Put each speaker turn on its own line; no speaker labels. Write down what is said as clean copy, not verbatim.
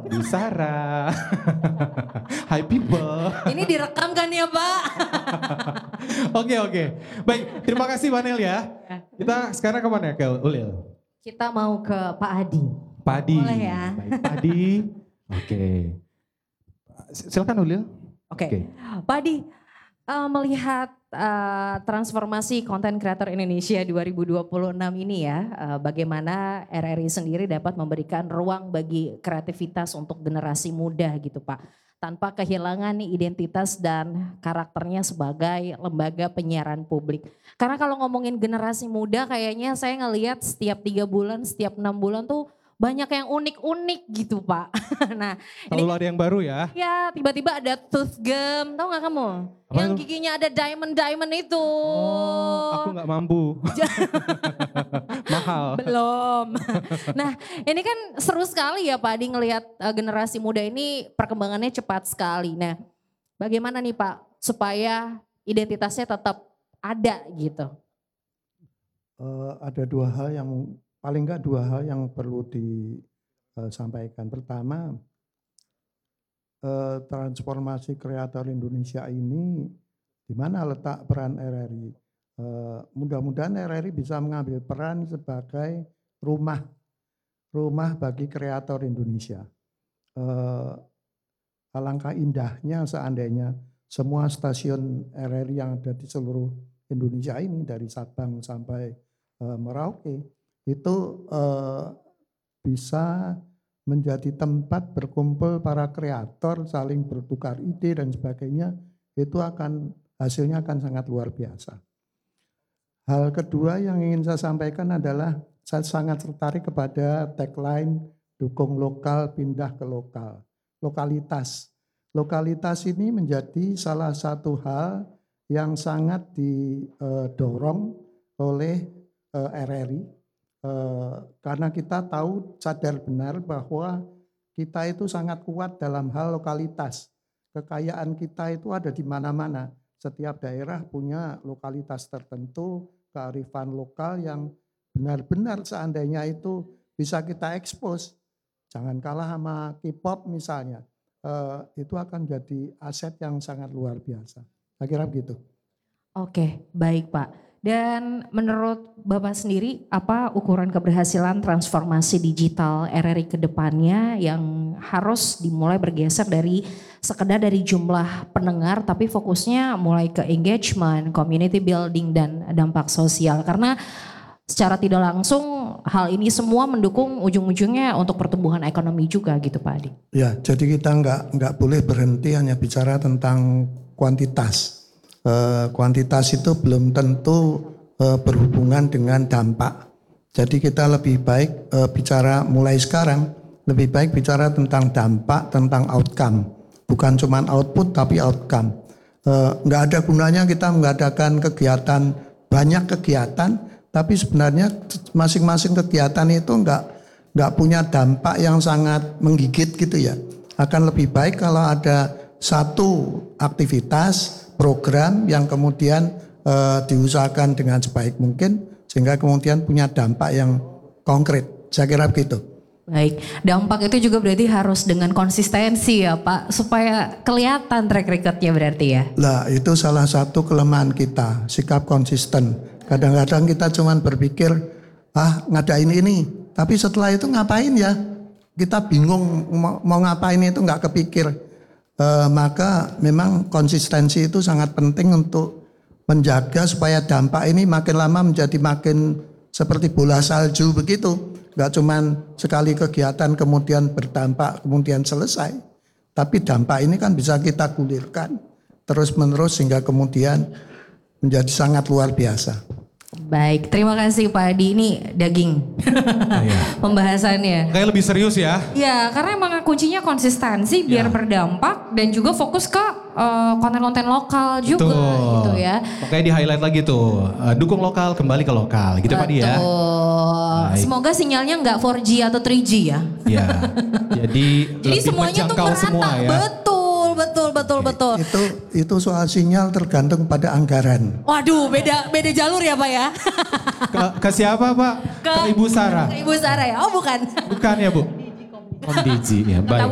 Bu Sarah. Hai people.
Ini direkam kan ya Pak?
Oke. Baik, terima kasih Vanel ya. Kita sekarang kemana ya, ke Ulil?
Kita mau ke Pak Adi.
Pak Adi.
Boleh ya.
Baik, Pak Adi. Oke. Silakan Ulil.
Oke. Pak Adi, melihat transformasi konten kreator Indonesia 2026 ini ya, bagaimana RRI sendiri dapat memberikan ruang bagi kreativitas untuk generasi muda gitu Pak. Tanpa kehilangan identitas dan karakternya sebagai lembaga penyiaran publik. Karena kalau ngomongin generasi muda kayaknya saya ngelihat setiap 3 bulan, setiap 6 bulan tuh banyak yang unik-unik gitu Pak. Nah,
Selalu ada yang baru ya.
ya tiba-tiba ada tooth gum, tahu gak kamu?
Apa
Yang
itu?
giginya ada diamond itu.
Oh, aku gak mampu. Mahal.
Belum. Nah ini kan seru sekali ya Pak Adi ngelihat generasi muda ini perkembangannya cepat sekali. Nah bagaimana nih Pak supaya identitasnya tetap ada gitu?
Ada dua hal yang paling enggak dua hal yang perlu disampaikan. Pertama, transformasi kreator Indonesia ini di mana letak peran RRI. Mudah-mudahan RRI bisa mengambil peran sebagai rumah bagi kreator Indonesia. Alangkah indahnya seandainya semua stasiun RRI yang ada di seluruh Indonesia ini dari Sabang sampai Merauke itu bisa menjadi tempat berkumpul para kreator, saling bertukar ide dan sebagainya, itu hasilnya akan sangat luar biasa. Hal kedua yang ingin saya sampaikan adalah saya sangat tertarik kepada tagline dukung lokal, pindah ke lokal. Lokalitas ini menjadi salah satu hal yang sangat didorong oleh RRI. Karena kita tahu sadar benar bahwa kita itu sangat kuat dalam hal lokalitas. Kekayaan kita itu ada di mana-mana. Setiap daerah punya lokalitas tertentu, kearifan lokal yang benar-benar seandainya itu bisa kita ekspos. Jangan kalah sama K-pop misalnya. Itu akan jadi aset yang sangat luar biasa. Saya kira begitu.
Oke, baik Pak. Dan menurut Bapak sendiri, apa ukuran keberhasilan transformasi digital RRI ke depannya yang harus dimulai bergeser dari sekedar dari jumlah pendengar, tapi fokusnya mulai ke engagement, community building, dan dampak sosial. Karena secara tidak langsung hal ini semua mendukung ujung-ujungnya untuk pertumbuhan ekonomi juga gitu Pak Adi.
Ya, jadi kita nggak boleh berhenti hanya bicara tentang kuantitas. Kuantitas itu belum tentu berhubungan dengan dampak. Jadi kita lebih baik bicara mulai sekarang, lebih baik bicara tentang dampak, tentang outcome. Bukan cuma output tapi outcome. Nggak ada gunanya kita mengadakan kegiatan, banyak kegiatan, tapi sebenarnya masing-masing kegiatan itu nggak punya dampak yang sangat menggigit gitu ya. Akan lebih baik kalau ada satu aktivitas, program yang kemudian diusahakan dengan sebaik mungkin sehingga kemudian punya dampak yang konkret. Saya kira begitu.
Baik, dampak itu juga berarti harus dengan konsistensi ya Pak, supaya kelihatan track recordnya berarti ya.
Lah itu salah satu kelemahan kita, sikap konsisten. Kadang-kadang kita cuma berpikir, ngadain ini, tapi setelah itu ngapain ya? Kita bingung mau ngapain itu nggak kepikir. Maka memang konsistensi itu sangat penting untuk menjaga supaya dampak ini makin lama menjadi makin seperti bola salju begitu. Gak cuman sekali kegiatan kemudian berdampak kemudian selesai. Tapi dampak ini kan bisa kita gulirkan terus menerus sehingga kemudian menjadi sangat luar biasa.
Baik, terima kasih Pak Adi, ini daging pembahasannya.
Kayak lebih serius ya.
Ya, karena emang kuncinya konsistensi biar berdampak dan juga fokus ke konten-konten lokal juga gitu ya.
Makanya di highlight lagi tuh, dukung lokal kembali ke lokal gitu Pak Di ya.
Baik. Semoga sinyalnya nggak 4G atau 3G ya.
Ya, jadi lebih
semuanya tuh
menjangkau
merata,
semua ya.
Betul.
Itu soal sinyal tergantung pada anggaran.
Waduh, beda jalur ya Pak ya.
Ke siapa Pak? Ke Ibu Sarah.
Ke Ibu Sarah ya? Oh bukan.
Bukan ya Bu? Om Diji ya, baik.